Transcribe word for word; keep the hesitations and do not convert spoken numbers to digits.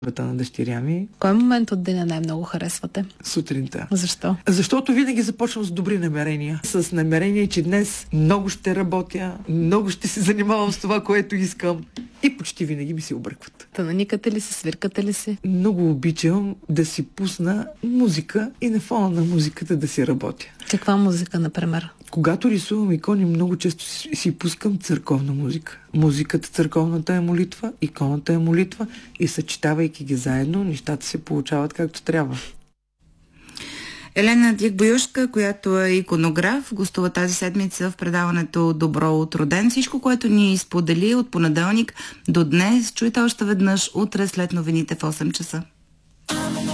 на дъщеря ми. Кой момент от деня най-много харесвате? Сутринта. Защо? Защото винаги започвам с добри намерения. С намерение, че днес много ще работя, много ще се занимавам с това, което искам. И почти винаги ми се объркват. Тананикате ли се, свиркате ли си? Много обичам да си пусна музика и на фона на музиката да си работя. Каква музика, например? Когато рисувам икони, много често си, си пускам църковна музика. Музиката, църковната е молитва, иконата е молитва и съчетавайки ги заедно, нещата се получават както трябва. Елена Дягбоюшка, която е иконограф, гостува тази седмица в предаването Добро утро ден. Всичко, което ни сподели от понеделник до днес, чуйте още веднъж утре след новините в осем часа.